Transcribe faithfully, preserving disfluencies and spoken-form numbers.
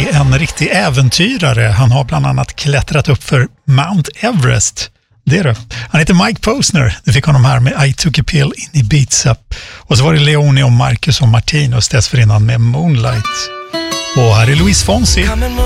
är en riktig äventyrare. Han har bland annat klättrat upp för Mount Everest. Det är det. Han heter Mike Posner. Du fick honom här med I Took a Pill in Ibiza. Och så var det Leone och Marcus och Martinus dessförinnan med Moonlight. Och här är Luis Fonsi.